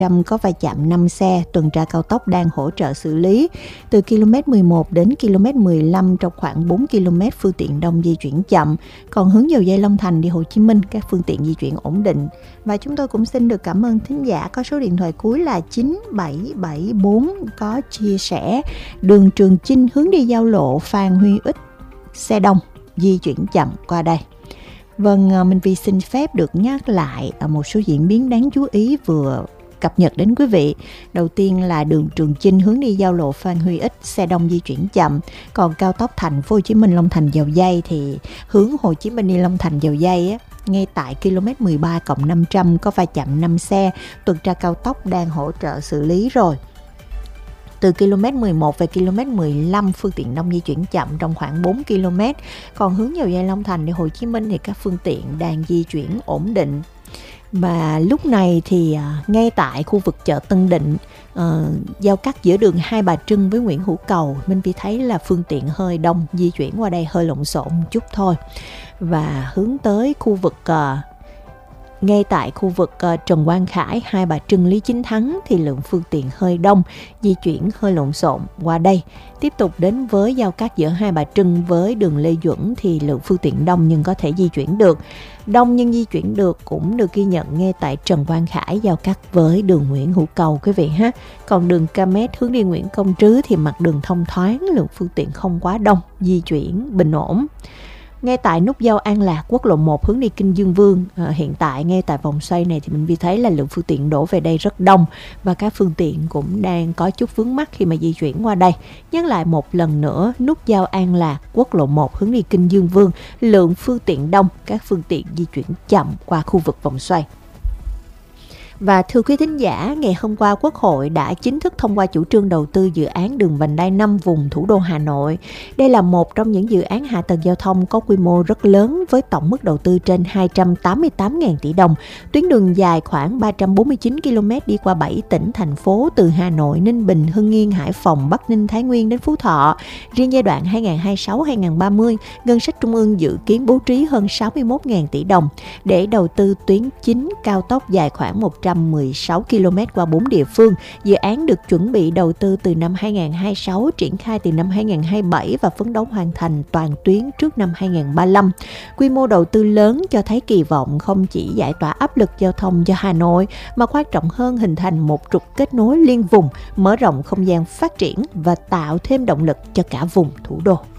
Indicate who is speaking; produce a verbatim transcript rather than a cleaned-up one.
Speaker 1: có va chạm năm xe, tuần tra cao tốc đang hỗ trợ xử lý. Từ km mười một đến km mười lăm trong khoảng bốn ki lô mét phương tiện đông di chuyển chậm. Còn hướng dầu dây Long Thành đi Hồ Chí Minh, các phương tiện di chuyển ổn định. Và chúng tôi cũng xin được cảm ơn thính giả có số điện thoại cuối là chín bảy bảy bốn có chia sẻ đường Trường Chinh hướng đi giao lộ Phan Huy Ích, xe đông di chuyển chậm qua đây. Vâng, Minh Vi xin phép được nhắc lại một số diễn biến đáng chú ý vừa cập nhật đến quý vị. Đầu tiên là đường Trường Chinh hướng đi giao lộ Phan Huy Ích, xe đông di chuyển chậm. Còn cao tốc Thành phố Hồ Chí Minh Long Thành Dầu Giây thì hướng Hồ Chí Minh đi Long Thành Dầu Giây á, ngay tại km mười ba cộng năm trăm có va chạm năm xe, tuần tra cao tốc đang hỗ trợ xử lý rồi. Từ km mười một về km mười lăm phương tiện đông di chuyển chậm trong khoảng bốn ki lô mét. Còn hướng dầu dây Long Thành đi Hồ Chí Minh thì các phương tiện đang di chuyển ổn định. Và lúc này thì uh, ngay tại khu vực chợ Tân Định, uh, giao cắt giữa đường Hai Bà Trưng với Nguyễn Hữu Cầu, Minh Vi thấy là phương tiện hơi đông, di chuyển qua đây hơi lộn xộn một chút thôi. Và hướng tới khu vực uh, ngay tại khu vực uh, Trần Quang Khải, Hai Bà Trưng, Lý Chính Thắng thì lượng phương tiện hơi đông, di chuyển hơi lộn xộn qua đây. Tiếp tục đến với giao cắt giữa Hai Bà Trưng với đường Lê Duẩn thì lượng phương tiện đông nhưng có thể di chuyển được. Đông nhưng di chuyển được cũng được ghi nhận ngay tại Trần Quang Khải giao cắt với đường Nguyễn Hữu Cầu quý vị ha. Còn đường Ca Mét hướng đi Nguyễn Công Trứ thì mặt đường thông thoáng, lượng phương tiện không quá đông, di chuyển bình ổn. Ngay tại nút giao An Lạc, quốc lộ một hướng đi Kinh Dương Vương, à, hiện tại ngay tại vòng xoay này thì mình vi thấy là lượng phương tiện đổ về đây rất đông và các phương tiện cũng đang có chút vướng mắc khi mà di chuyển qua đây. Nhắc lại một lần nữa, nút giao An Lạc, quốc lộ một hướng đi Kinh Dương Vương, lượng phương tiện đông, các phương tiện di chuyển chậm qua khu vực vòng xoay. Và thưa quý thính giả, ngày hôm qua Quốc hội đã chính thức thông qua chủ trương đầu tư dự án đường vành đai năm vùng thủ đô Hà Nội. Đây là một trong những dự án hạ tầng giao thông có quy mô rất lớn với tổng mức đầu tư trên hai trăm tám mươi tám nghìn tỷ đồng. Tuyến đường dài khoảng ba trăm bốn mươi chín ki lô mét đi qua bảy tỉnh, thành phố từ Hà Nội, Ninh Bình, Hưng Yên, Hải Phòng, Bắc Ninh, Thái Nguyên đến Phú Thọ. Riêng giai đoạn hai nghìn không trăm hai mươi sáu đến hai nghìn không trăm ba mươi, ngân sách trung ương dự kiến bố trí hơn sáu mươi mốt nghìn tỷ đồng để đầu tư tuyến chính cao tốc dài khoảng một trăm mười sáu ki lô mét qua bốn địa phương. Dự án được chuẩn bị đầu tư từ năm hai nghìn không trăm hai mươi sáu, triển khai từ năm hai nghìn không trăm hai mươi bảy và phấn đấu hoàn thành toàn tuyến trước năm hai nghìn không trăm ba mươi lăm. Quy mô đầu tư lớn cho thấy kỳ vọng không chỉ giải tỏa áp lực giao thông cho Hà Nội mà quan trọng hơn hình thành một trục kết nối liên vùng, mở rộng không gian phát triển và tạo thêm động lực cho cả vùng thủ đô.